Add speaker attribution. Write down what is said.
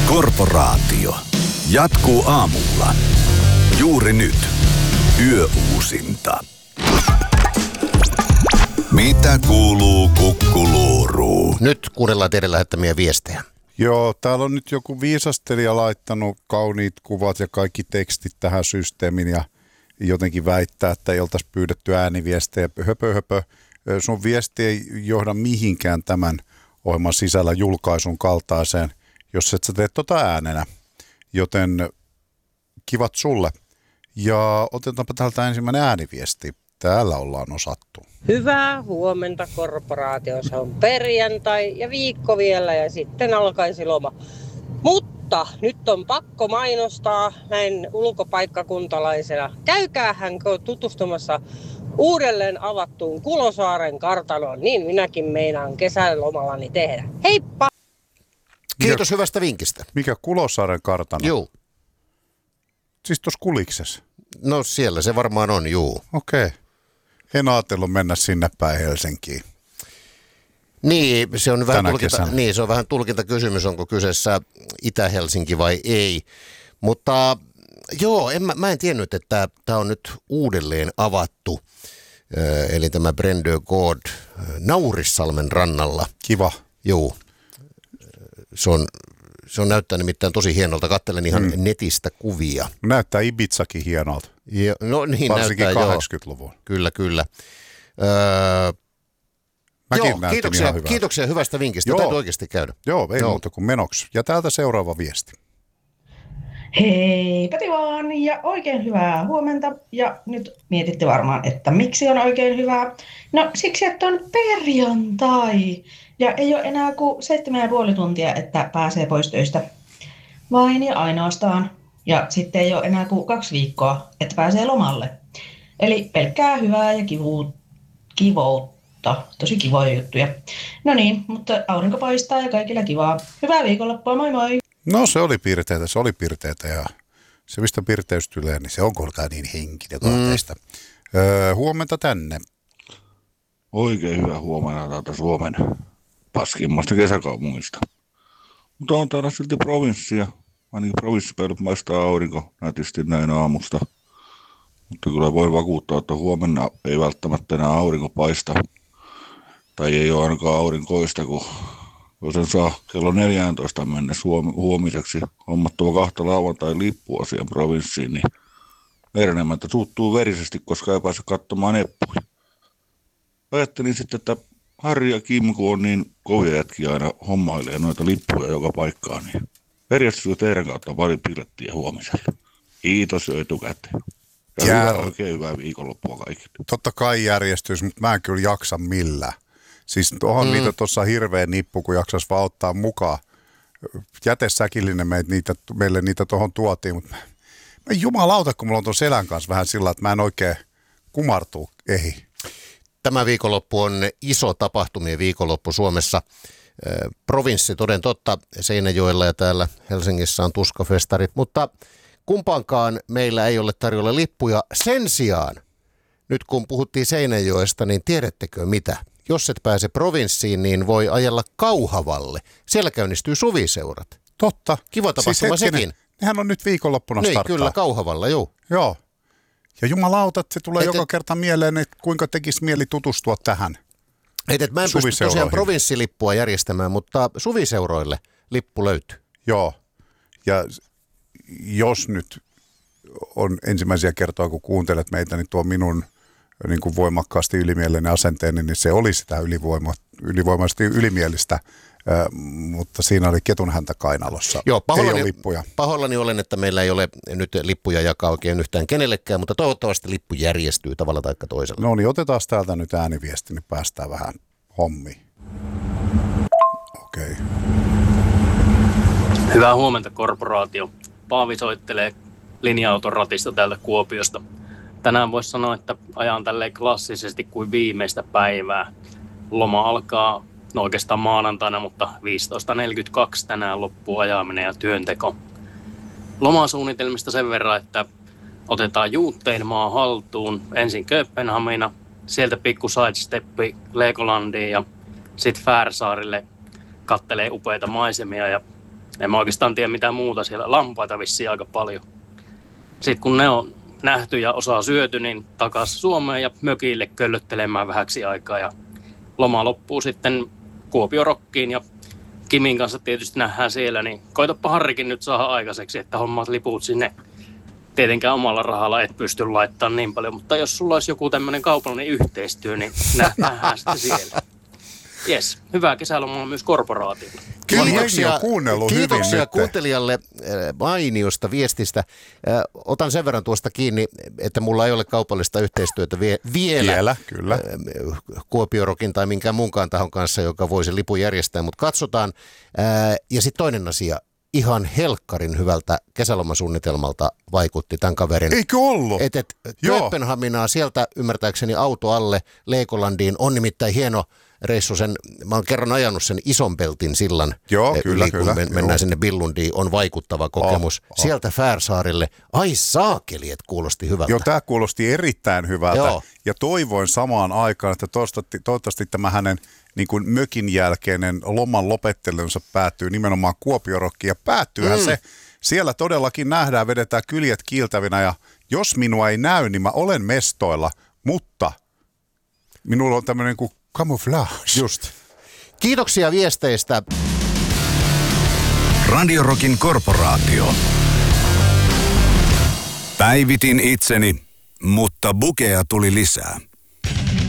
Speaker 1: Korporaatio jatkuu aamulla. Juuri nyt. Yöuusinta. Mitä kuuluu Kukkuluuruun?
Speaker 2: Nyt kuunnellaan teidän lähettämiä viestejä.
Speaker 3: Joo, täällä on nyt joku viisastelija laittanut kauniit kuvat ja kaikki tekstit tähän systeemiin ja jotenkin väittää, että ei oltaisi pyydetty ääniviestejä. Höpö. Sun viesti ei johda mihinkään tämän ohjelman sisällä julkaisun kaltaiseen, jos et sä teet tota äänenä. Joten kivat sulle. Ja otetaanpa täältä ensimmäinen ääniviesti. Täällä ollaan osattu.
Speaker 4: Hyvää huomenta korporaatio. Se on perjantai ja viikko vielä ja sitten alkaisi loma. Mutta nyt on pakko mainostaa näin ulkopaikkakuntalaisena. Käykäähän tutustumassa uudelleen avattuun Kulosaaren kartanoon. Niin minäkin meinaan kesälomallani tehdä. Heippa!
Speaker 2: Kiitos hyvästä vinkistä.
Speaker 3: Mikä Kulosaaren kartano?
Speaker 2: Juu.
Speaker 3: Siis tuossa Kuliksessa?
Speaker 2: No siellä se varmaan on, juu.
Speaker 3: Okei. En ajatellut mennä sinne päin Helsinkiin.
Speaker 2: Niin, se on vähän tulkintakysymys, onko kyseessä Itä-Helsinki vai ei. Mutta joo, mä en tiennyt, että tämä on nyt uudelleen avattu. Eli tämä Brendö God Naurissalmen rannalla.
Speaker 3: Kiva.
Speaker 2: Joo. Se on näyttää nimittäin tosi hienolta. Katselen ihan netistä kuvia.
Speaker 3: Näyttää Ibizakin hienolta.
Speaker 2: No niin,
Speaker 3: varsinkin
Speaker 2: näyttää
Speaker 3: 80-luvun.
Speaker 2: Kyllä. Kiitoksia hyvästä vinkistä. Täytyy oikeasti käydä.
Speaker 3: Joo, ei muuta kuin menoksi. Ja täältä seuraava viesti.
Speaker 5: Hei, Kati vaan ja oikein hyvää huomenta. Ja nyt mietitte varmaan, että miksi on oikein hyvää. No siksi, että on perjantai. Ja ei ole enää kuin 7,5 tuntia, että pääsee pois töistä. Vain ja ainoastaan. Ja sitten ei ole enää kuin 2 viikkoa, että pääsee lomalle. Eli pelkkää hyvää ja kivoutta. Tosi kivoja juttuja. No niin, mutta aurinko paistaa ja kaikilla kivaa. Hyvää viikonloppua, moi moi!
Speaker 3: No se oli pirteetä ja se mistä pirteys tulee, niin se on kolkaa niin henkilökohtaista. Huomenta tänne.
Speaker 6: Oikein hyvää huomenta täältä Suomen paskimmasta kesäkaupungista. Mutta on täällä silti provinssia. Ainakin provinssipäivät maistaa aurinko nätisti näin aamusta. Mutta kyllä voi vakuuttaa, että huomenna ei välttämättä enää aurinko paista. Tai ei ole ainakaan aurinkoista, kun sen saa kello 14 mennessä huomiseksi hommattua 2 lauantai-lippua siihen provinssiin, niin Merenemmältä suuttuu verisesti, koska ei pääse katsomaan eppuja. Ajattelin sitten, että Harri ja Kim, kun on niin kovia jätkiä aina hommailee noita lippuja joka paikkaan, niin järjestyy teidän kautta pari pilettiä huomiselle. Kiitos jo etukäteen. Ja oikein hyvää viikonloppua kaikille. Totta kai järjestyisi, mutta mä en kyllä jaksa millään. Siis onhan niitä tuossa hirveä nippu, kun jaksaisi vaan ottaa mukaan. Jätesäkillinen meille niitä tuohon tuotiin, mutta jumalauta, kun mulla on tuon selän kanssa vähän sillä, että mä en oikein kumartuu ehi.
Speaker 2: Tämä viikonloppu on iso tapahtumien viikonloppu Suomessa. Provinssi toden totta Seinäjoella ja täällä Helsingissä on tuskafestarit, mutta kumpaankaan meillä ei ole tarjolla lippuja. Sen sijaan, nyt kun puhuttiin Seinäjoesta, niin tiedättekö mitä? Jos et pääse provinssiin, niin voi ajella Kauhavalle. Siellä käynnistyy suviseurat.
Speaker 3: Totta.
Speaker 2: Kiva tapahtuma
Speaker 3: siis
Speaker 2: sekin.
Speaker 3: Nehän on nyt viikonloppuna
Speaker 2: niin,
Speaker 3: starttaa.
Speaker 2: Kyllä, Kauhavalla, joo.
Speaker 3: Joo. Ja jumalauta, että se tulee joka kerta mieleen, että kuinka tekisi mieli tutustua tähän.
Speaker 2: Mä en pysty tosiaan provinssilippua järjestämään, mutta suviseuroille lippu löytyy.
Speaker 3: Joo. Ja jos nyt on ensimmäisiä kertoja, kun kuuntelet meitä, niin tuo minun niin kuin voimakkaasti ylimielinen asenteeni, niin se oli sitä ylivoimaisesti ylimielistä, mutta siinä oli ketun häntä kainalossa.
Speaker 2: Joo,
Speaker 3: ei ole lippuja.
Speaker 2: Pahoillani olen, että meillä ei ole nyt lippuja jakaa oikein yhtään kenellekään, mutta toivottavasti lippu järjestyy tavalla tai toisella.
Speaker 3: No niin, otetaan täältä nyt ääniviesti, niin päästään vähän hommiin. Okei.
Speaker 7: Hyvää huomenta, korporaatio. Paavi soittelee linja-auton ratista täältä Kuopiosta. Tänään voisi sanoa, että ajan tälleen klassisesti kuin viimeistä päivää. Loma alkaa oikeastaan maanantaina, mutta 15.42 tänään loppuu ajaminen ja työnteko. Lomasuunnitelmista sen verran, että otetaan Juutteinmaa haltuun. Ensin Kööpenhamina, sieltä pikku sidesteppi Legolandiin ja sitten Färsaarille kattelee upeita maisemia ja En mä oikeastaan tiedä mitään muuta siellä. Lampaita vissiin aika paljon. Sitten kun ne on nähty ja osa syöty, niin takaisin Suomeen ja mökille köllöttelemään vähäksi aikaa. Ja loma loppuu sitten Kuopiorokkiin ja Kimin kanssa tietysti nähdään siellä. Niin koitapa Harrikin nyt saada aikaiseksi, että hommat liput sinne. Tietenkään omalla rahalla et pysty laittamaan niin paljon, mutta jos sulla olisi joku tämmöinen kaupallinen yhteistyö, niin nähdään sitten siellä. Jes, hyvää kesälomaa myös korporaatiolle.
Speaker 3: Kiitoksia
Speaker 2: kuuntelijalle mainiosta viestistä. Otan sen verran tuosta kiinni, että mulla ei ole kaupallista yhteistyötä vielä
Speaker 3: kyllä.
Speaker 2: Kuopiorokin tai minkään muunkaan tahon kanssa, joka voisi lipun järjestää, mutta katsotaan. Ja sitten toinen asia. Ihan helkkarin hyvältä kesälomasuunnitelmalta vaikutti tämän kaverin.
Speaker 3: Eikö ollut?
Speaker 2: Kööpenhaminaa sieltä ymmärtääkseni auto alle Leikolandiin on nimittäin hieno reissu. Mä oon kerran ajanut sen Isonpeltin sillan.
Speaker 3: Joo, kyllä.
Speaker 2: Mennään sinne Billundiin, on vaikuttava kokemus. Sieltä Färsaarille. Ai saakeli, että kuulosti hyvältä.
Speaker 3: Joo, tämä kuulosti erittäin hyvältä.
Speaker 2: Joo.
Speaker 3: Ja toivoin samaan aikaan, että toivottavasti tämä hänen niin kuin mökin jälkeinen loman lopettelunsa päättyy nimenomaan Kuopiorokkiin. Ja päättyyhän se. Siellä todellakin nähdään, vedetään kyljet kiiltävinä ja jos minua ei näy, niin mä olen mestoilla, mutta minulla on tämmöinen niin kuin camouflage.
Speaker 2: Just. Kiitoksia viesteistä.
Speaker 1: Radio Rockin korporaatio. Päivitin itseni, mutta bukeja tuli lisää.